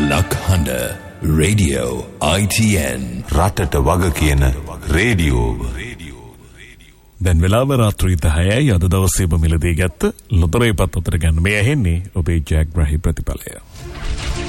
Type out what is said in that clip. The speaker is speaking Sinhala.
ලක්හඬ රේඩියෝ ITN රටට වග කියන රේඩියෝව. දැන් වෙලාව රාත්‍රී 10යි. අද දවසේම මිලදී ගත්ත ලොතරැයි පත් අතර ගන්න මේ ඇහෙන්නේ ඔබේ ජයග්‍රාහී ප්‍රතිඵලය.